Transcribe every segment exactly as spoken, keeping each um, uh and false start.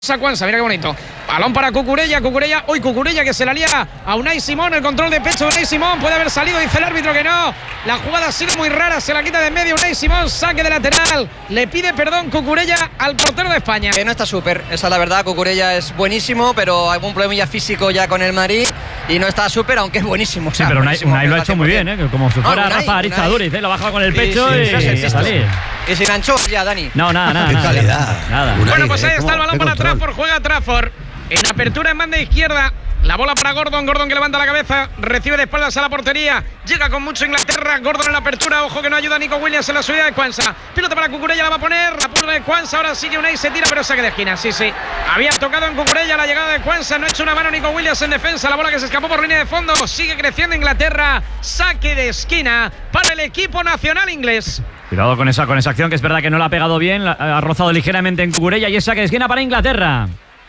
Cuanza, mira qué bonito. Balón para Cucurella, Cucurella, hoy Cucurella que se la lía a Unai Simón, el control de pecho de Unai Simón, puede haber salido, dice el árbitro que no. La jugada ha sido muy rara, se la quita de en medio Unai Simón, saque de lateral. Le pide perdón Cucurella al portero de España. Que no está súper, esa es la verdad. Cucurella es buenísimo, pero hay algún problema ya físico ya con el Madrid y no está súper, aunque es buenísimo. Sí, pero Unai, Unai lo ha hecho muy bien, ¿eh? Como si fuera ah, Unai, Rafa Arizaduriz, ¿eh? Lo ha bajado con el pecho sí, sí, y, sí, y, sí, y salir. Y sin anchoas ya, Dani. No, nada, nada. Qué nada, calidad. Nada. Unai, Bueno, pues ahí ¿eh? está el balón para control. Trafford, juega Trafford. En la apertura en banda izquierda, la bola para Gordon, Gordon que levanta la cabeza, recibe de espaldas a la portería, llega con mucho Inglaterra, Gordon en la apertura, ojo que no ayuda a Nico Williams en la subida de Cuanza, pilota para Cucurella, la va a poner, la pone de Cuanza, ahora sí que Unai se tira, pero saque de esquina, sí, sí, había tocado en Cucurella la llegada de Cuanza, no ha hecho una mano Nico Williams en defensa, la bola que se escapó por línea de fondo, sigue creciendo Inglaterra, saque de esquina para el equipo nacional inglés. Cuidado con esa, con esa acción, que es verdad que no la ha pegado bien, la, ha rozado ligeramente en Cucurella y es saque de esquina para Inglaterra.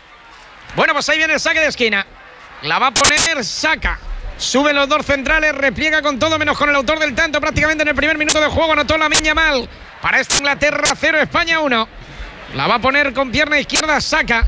Bueno, pues ahí viene el saque de esquina. La va a poner Saka. Suben los dos centrales, repliega con todo menos con el autor del tanto. Prácticamente en el primer minuto de juego anotó Lamine Yamal. Para esta Inglaterra cero, España uno. La va a poner con pierna izquierda Saka.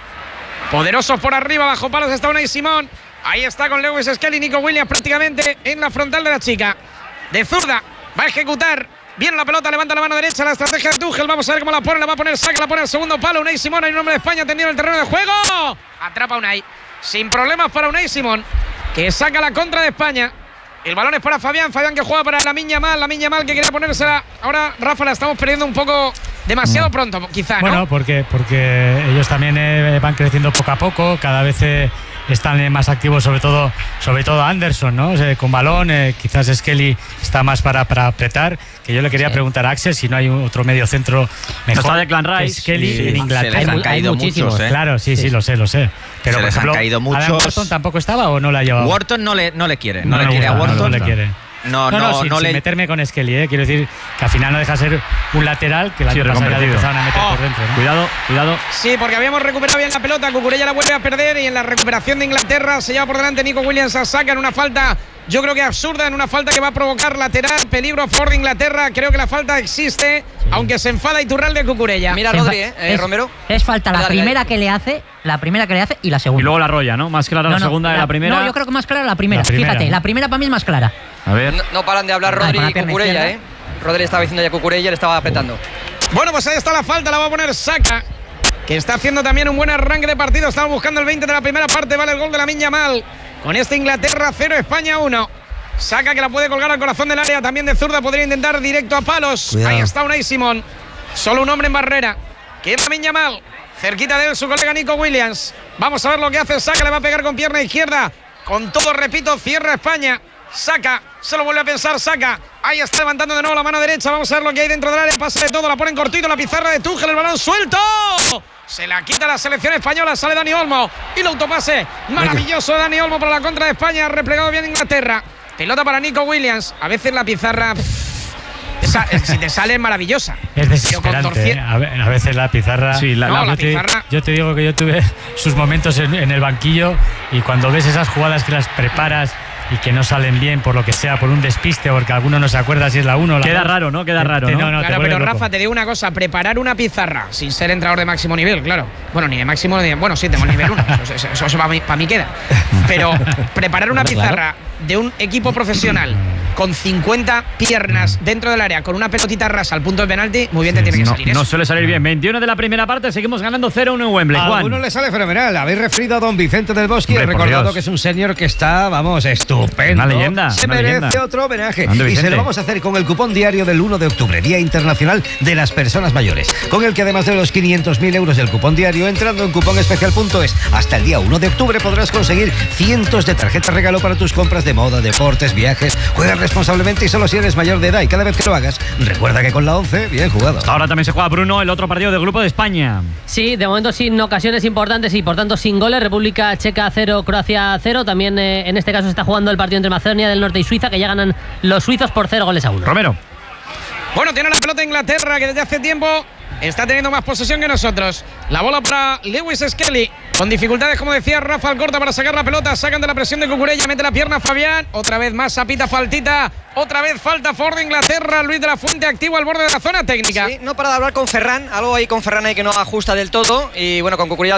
Poderosos por arriba, bajo palos está Unai Simón. Ahí está con Lewis Skelly, Nico Williams prácticamente en la frontal de la chica. De zurda, va a ejecutar. Viene la pelota, levanta la mano derecha, la estrategia de Tuchel. Vamos a ver cómo la pone, la va a poner Saka, la pone al segundo palo. Unai Simón, hay un hombre de España tendido en el terreno de juego. Atrapa Unai. Sin problemas para Unai Simón, que saca la contra de España. El balón es para Fabián, Fabián que juega para Lamine Yamal, Lamine Yamal que quería ponérsela. Ahora, Rafa, la estamos perdiendo un poco demasiado no. pronto, quizá, ¿no? Bueno, porque, porque ellos también eh, van creciendo poco a poco, cada vez eh, están eh, más activos, sobre todo sobre todo Anderson, ¿no? O sea, con balón, eh, quizás Skelly está más para, para apretar. Que yo le quería sí. preguntar a Axel si no hay otro medio centro mejor. No está Declan Rice, Skelly sí, en Inglaterra. Se les han caído muchos, ¿eh? Claro, sí, sí, sí, lo sé, lo sé. Pero se por les ejemplo, han caído muchos. ¿Adam Wharton tampoco estaba o no la ha llevado? Wharton no le, no le quiere, no, no le quiere gusta, a Wharton. No, no le quiere. No, no, no, no, sin, no sin le... meterme con Skelly, ¿eh? Quiero decir que al final no deja ser un lateral que la sí, que pasa ya le empezaron a meter oh. por dentro, ¿no? Cuidado, cuidado. Sí, porque habíamos recuperado bien la pelota, Cucurella la vuelve a perder y en la recuperación de Inglaterra se lleva por delante Nico Williams a Saka en una falta, yo creo que absurda, en una falta que va a provocar lateral, peligro a favor de Inglaterra, creo que la falta existe, sí. aunque se enfada Iturralde Cucurella. Mira Rodri, ¿eh? eh es, Romero. Es falta la dale, primera dale. que le hace, la primera que le hace y la segunda. Y luego la rolla, ¿no? Más clara no, la no, segunda de la, la primera. No, yo creo que más clara la primera. La primera. Fíjate, la primera para mí es más clara. A ver. No, no paran de hablar Rodri ah, y Cucurella, ¿eh? Rodri estaba diciendo ya Cucurella, le estaba apretando. Bueno, pues ahí está la falta, la va a poner Saka, que está haciendo también un buen arranque de partido. Estamos buscando el veinte de la primera parte, vale el gol de Lamine Yamal. Con este Inglaterra cero, España uno. Saka que la puede colgar al corazón del área, también de zurda, podría intentar directo a palos. Cuidado. Ahí está Unai Simón, solo un hombre en barrera. Queda Lamine Yamal, cerquita de él su colega Nico Williams. Vamos a ver lo que hace Saka, le va a pegar con pierna izquierda. Con todo, repito, cierra España. Saka, se lo vuelve a pensar Saka. Ahí está levantando de nuevo la mano derecha. Vamos a ver lo que hay dentro del área. Pasa de todo, la ponen cortito. La pizarra de Tuchel, el balón suelto. Se la quita la selección española. Sale Dani Olmo. Y el autopase maravilloso de Dani Olmo para la contra de España. Replegado bien Inglaterra. Pelota para Nico Williams. A veces la pizarra, esa, si te sale, es maravillosa. Es desesperante, ¿eh? a, a veces la pizarra. Sí, la, no, la, la yo, te, pizarra. yo te digo que yo tuve sus momentos en, en el banquillo y cuando ves esas jugadas que las preparas y que no salen bien por lo que sea, por un despiste, porque alguno no se acuerda si es la uno o la Queda dos. raro, ¿no? Queda raro, te, ¿no? no, no Claro, pero Rafa, te digo una cosa, preparar una pizarra sin ser entrenador de máximo nivel, claro. Bueno, ni de máximo ni de, bueno, sí, tengo nivel uno, eso, eso, eso, eso para, mí, para mí queda. Pero preparar una pizarra de un equipo profesional con cincuenta piernas dentro del área, con una pelotita rasa al punto de penalti, muy bien te tiene que no, salir eso. No suele salir bien. veintiuno de la primera parte, seguimos ganando cero uno en Wembley. A Juan. alguno le sale fenomenal. Habéis referido a don Vicente del Bosque, Hombre, recordado Dios. que es un señor que está, vamos, estupendo. Una leyenda. Se una merece leyenda. otro homenaje. Ande, y Vicente. se lo vamos a hacer con el cupón diario del uno de octubre, Día Internacional de las Personas Mayores. Con el que además de los quinientos mil euros del cupón diario, entrando en cuponespecial punto es, hasta el día uno de octubre podrás conseguir cientos de tarjetas regalo para tus compras de moda, deportes, viajes. Juega responsablemente y solo si eres mayor de edad. Y cada vez que lo hagas, recuerda que con la once, bien jugado. Ahora también se juega, Bruno, el otro partido del grupo de España. Sí, de momento sin ocasiones importantes y por tanto sin goles. República Checa cero, Croacia cero. También eh, en este caso se está jugando el partido entre Macedonia del Norte y Suiza, que ya ganan los suizos por cero goles a uno. Romero. Bueno, tiene la pelota Inglaterra, que desde hace tiempo está teniendo más posesión que nosotros. La bola para Lewis Skelly. Con dificultades, como decía Rafa Alcorta, para sacar la pelota. Sacan de la presión de Cucurella. Mete la pierna Fabián. Otra vez más, sapita, faltita. Otra vez falta Ford de Inglaterra. Luis de la Fuente activo al borde de la zona técnica. Sí, no para de hablar con Ferran. Algo ahí con Ferran ahí que no ajusta del todo. Y bueno, con Cucurella